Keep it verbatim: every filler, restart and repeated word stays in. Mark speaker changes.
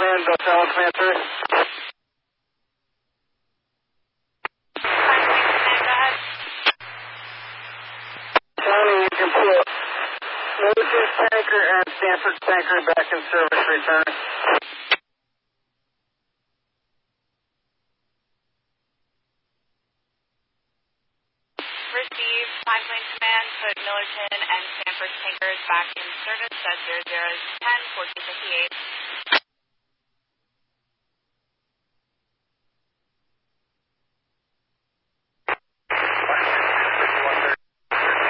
Speaker 1: Command, Bell Tower Command three. County, you can put Moses tanker and Stanford tanker back in service, return.
Speaker 2: Receive, Five Point Command, put Millerton and Stanford tankers back in service at zero zero ten fourteen fifty-eight.